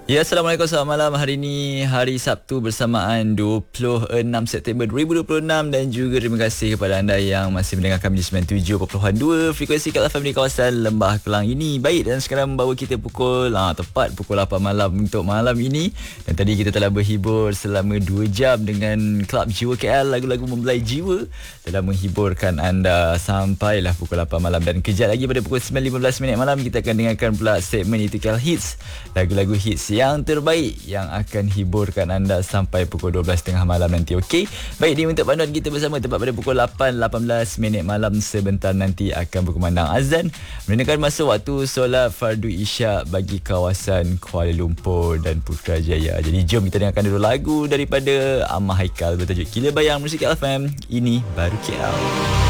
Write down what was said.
Ya, Assalamualaikum, selamat malam. Hari ini hari Sabtu bersamaan 26 September 2026 dan juga terima kasih kepada anda yang masih mendengarkan di 97.2 frekuensi Kat FM di kawasan Lembah Kelang ini. Baik, dan sekarang membawa kita tepat pukul 8 malam untuk malam ini. Dan tadi kita telah berhibur selama 2 jam dengan Klub Jiwa KL, lagu-lagu membelai jiwa, telah menghiburkan anda sampailah pukul 8 malam. Dan kejap lagi pada pukul 9.15 malam kita akan dengarkan pula segmen Itikal Hits, lagu-lagu hits yang terbaik yang akan hiburkan anda sampai pukul 12.30 malam nanti. Okey, baik, di untuk panduan kita bersama tepat pada pukul 8.18 malam. Sebentar nanti akan berkumandang azan, menunjukkan masa waktu solat fardu isyak bagi kawasan Kuala Lumpur dan Putrajaya. Jadi jom kita dengarkan dulu lagu daripada Amah Haikal bertajuk Gila Bayang, Musik FM. Ini baru KL.